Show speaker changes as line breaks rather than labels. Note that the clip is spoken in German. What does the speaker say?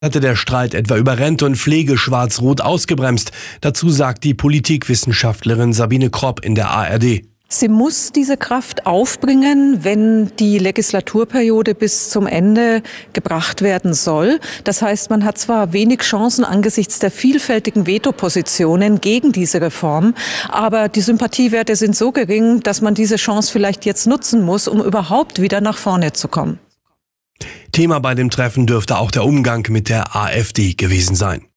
Hatte der Streit etwa über Rente und Pflege schwarz-rot ausgebremst. Dazu sagt die Politikwissenschaftlerin Sabine Kropp in der ARD.
Sie muss diese Kraft aufbringen, wenn die Legislaturperiode bis zum Ende gebracht werden soll. Das heißt, man hat zwar wenig Chancen angesichts der vielfältigen Vetopositionen gegen diese Reform, aber die Sympathiewerte sind so gering, dass man diese Chance vielleicht jetzt nutzen muss, um überhaupt wieder nach vorne zu kommen.
Thema bei dem Treffen dürfte auch der Umgang mit der AfD gewesen sein.